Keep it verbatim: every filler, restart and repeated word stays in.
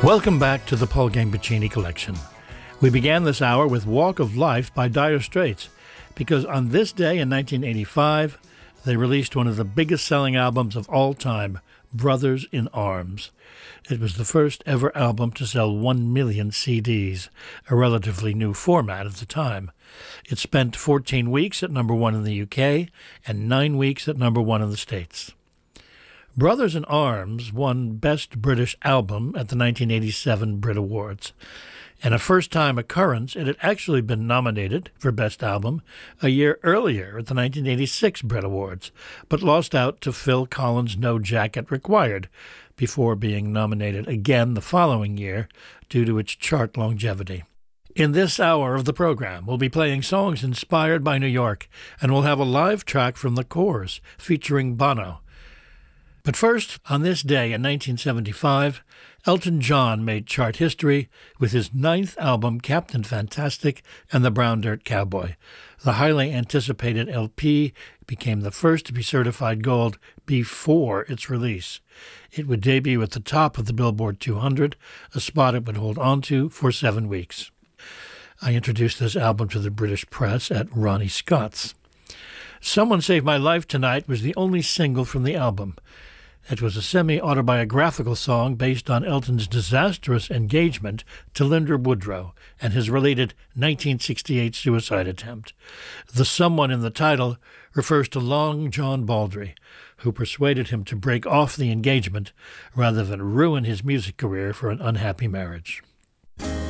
Welcome back to the Paul Gambaccini Collection. We began this hour with Walk of Life by Dire Straits, because on this day in nineteen eighty-five, they released one of the biggest selling albums of all time, Brothers in Arms. It was the first ever album to sell one million C Ds, a relatively new format at the time. It spent fourteen weeks at number one in the U K and nine weeks at number one in the States. Brothers in Arms won Best British Album at the nineteen eighty-seven Brit Awards. And a first-time occurrence, it had actually been nominated for Best Album a year earlier at the nineteen eighty-six Brit Awards, but lost out to Phil Collins' No Jacket Required before being nominated again the following year due to its chart longevity. In this hour of the program, we'll be playing songs inspired by New York, and we'll have a live track from The Corrs featuring Bono. But first, on this day in nineteen seventy-five, Elton John made chart history with his ninth album, Captain Fantastic and the Brown Dirt Cowboy. The highly anticipated L P became the first to be certified gold before its release. It would debut at the top of the Billboard two hundred, a spot it would hold on to for seven weeks. I introduced this album to the British press at Ronnie Scott's. Someone Saved My Life Tonight was the only single from the album. It was a semi-autobiographical song based on Elton's disastrous engagement to Linda Woodrow and his related nineteen sixty-eight suicide attempt. The someone in the title refers to Long John Baldry, who persuaded him to break off the engagement rather than ruin his music career for an unhappy marriage.